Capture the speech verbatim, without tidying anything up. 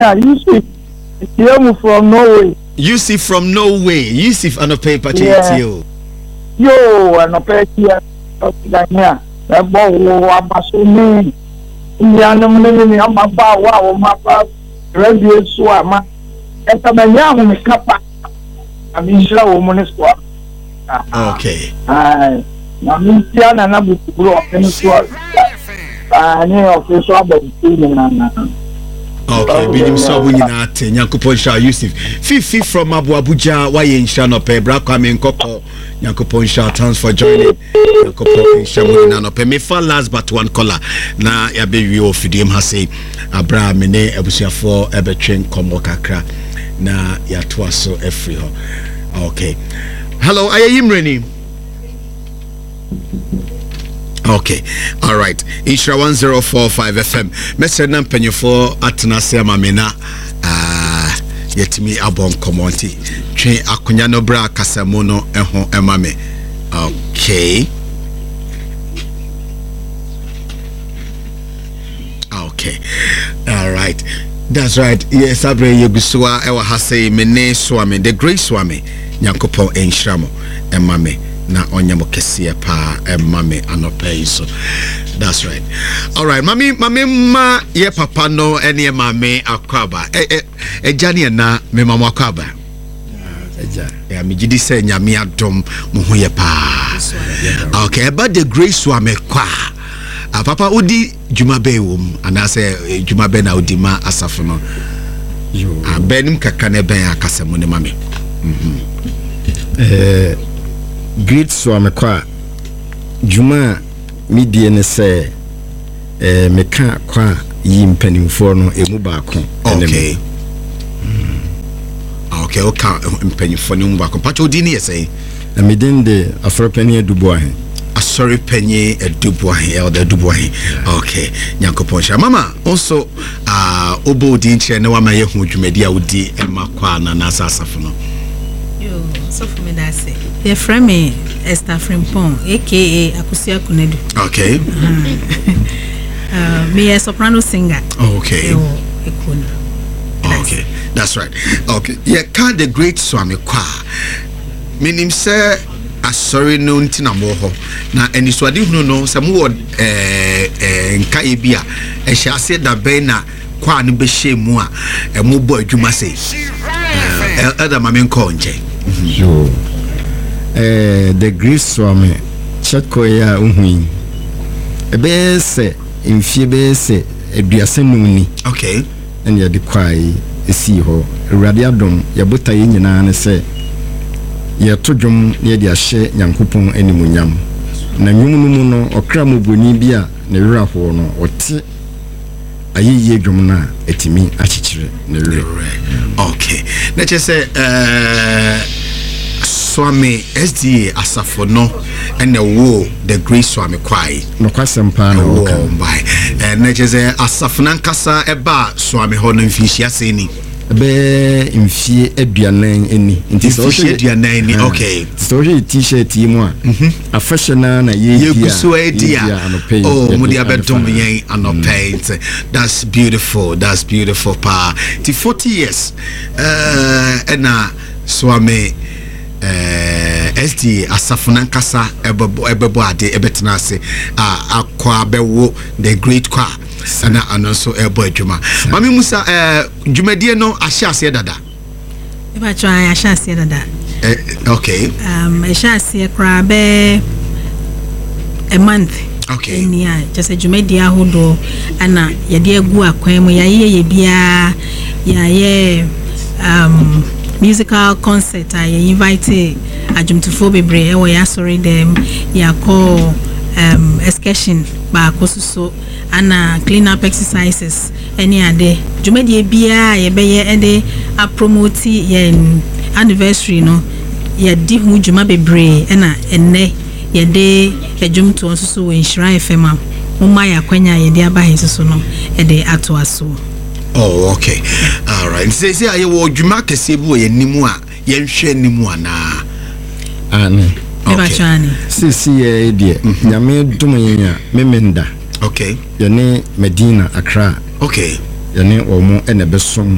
Ghana, Yusuf. You from Norway. Yusuf from Norway. Yusuf on a paper to you. Yo, and a paper Ghana. The bow Abasumi. Indianum living on my bar, wow, my bar, radio swama. At a man, Kappa. I mean, show woman is what. Okay. I mean, Tiana, and I will grow up in the sword. I know of the swab of the okay, binim so bunyina ate Nyankopon sha Yusuf fifi from Abu Abuja why insha no pe bra kwame nkoko Nyankopon sha thanks for joining Nyankopon sha bunyina no pe me for last but one caller na ya be wi ofidiem ha say abra me ne abusuafo ebetwen komo kakra na ya to aso efri ho. Okay, hello ayimreni. Okay, all right. Isra one zero four five F M. Message na penyo for atenase amamena. Ah, yetimi abon komonti. Twen akonya no bra kasamo no eho emame. Okay. Okay. All right. That's right. Yes, abre yegusua ewa hase mene swami, the great swami. Nyankopon enhramo emame. Na onyamo kesiye pa e mame anope so. That's right. All right, mami mami ma ye papa no ene mame akwaba e e e jani na me mama akwaba eja ya mi gidi se nyame adom mo ho ye pa. Okay, about the grace wa me kwa a papa odi juma be wom ana se juma be na odi ma asafo no yo abenim kaka ne ben akasemo ne mame mhm eh great swame kwa juma midie ne se eh meka kwa yi mpanimfo no emu baako. Okay. Mm. Okay, okay, mpanimfo no emu baako pacho di ne yesai na midinde afropani aduboahe asori penye aduboahe elder aduboahe. Okay, Nyankopon sha mama also ah uh, obo di nche ne wa ma ye hu dwumadi a odi ema kwa na na asafo no. Yo, so for me that say. They frame me Esther Frimpong, aka Akusia Kunedu. Okay. uh, me a soprano singer. Okay. Okay, that's right. Okay. Yeah, can the great Swami Kwa. Meaning say asori no ntina mo ho na eni swadi hunu no se mo eh eh nka ebia e hia se da ben na kwa no be shemu a e mo bo adwuma sei eh elder mame nko nje yo eh the grace swami chatko ya uhui ebe se mfie be se aduase nuni. Okay, and ya de kwai esi ho awurade adom ya bota ye nyina ne se ye todwom ye de ahye Nyankopon animunyam na nwum no mu no okra moboni bia na wura ho no ote ayiye dwom na etimi achichire na wura. Okay, let's just say uh Swami S D A asafo no and the wo the great Swami Kwai no kwasempa na wo by and let's just say asafo nankasa eba Swami ho no mfihia seni be mfie aduanan eni nti so she aduanan eni. Okay, so she t-shirt yi mu a afashana na ye ye guso edia oh mudi abedom yen anopaint. That's beautiful, that's beautiful pa ti forty years uh ena Swami eh S D asafuna nkasa ebebo ebebo ade ebetena ase a akwa bewo the great kwa ana anonso ebo adwuma mami musa eh dwumadie no ahye ase dada e ba twa ahye ase dada eh okay um ahye ase kra be a month. Okay, enia just a dwumadie ahodo ana yede agu akwan mu yaye ye bia yaye um musical concert I invite ajumtufo bebre e wo ya sorry them ya call um excursion ba kosuso ana clean up exercises any ade dwumadie bia ye beye ede a promote yen anniversary no ye di hu dwuma bebre na enne ye de ajumto nsusu we Nhyira F M mumma ya kwanya ye de aba nsusu no ede ato aso. Oh, okay. All right. Say say aye wo dwuma kese bu ye nimu a ye nhwe nimu ana. Ani. Okay. Sisi ye de nyame dum yen a memenda. Okay. Ye ne Medina Accra. Okay. Ye ne omo ene besom